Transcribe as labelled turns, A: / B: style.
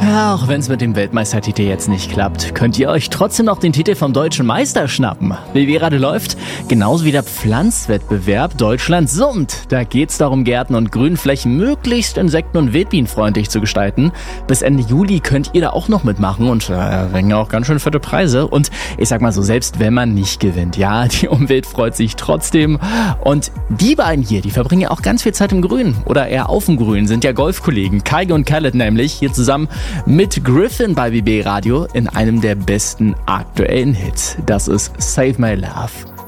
A: Auch wenn es mit dem Weltmeistertitel jetzt nicht klappt, könnt ihr euch trotzdem noch den Titel vom deutschen Meister schnappen. Wie gerade läuft, genauso wie der Pflanzwettbewerb Deutschland summt. Da geht's darum, Gärten und Grünflächen möglichst insekten- und wildbienenfreundlich zu gestalten. Bis Ende Juli könnt ihr da auch noch mitmachen und bringen auch ganz schön fette Preise. Und ich sag mal so, selbst wenn man nicht gewinnt, ja, die Umwelt freut sich trotzdem. Und die beiden hier, die verbringen ja auch ganz viel Zeit im Grün oder eher auf dem Grün, sind ja Golfkollegen. Kai und Khaled nämlich, hier zusammen mit Griffin bei BB Radio in einem der besten aktuellen Hits. Das ist Save My Love.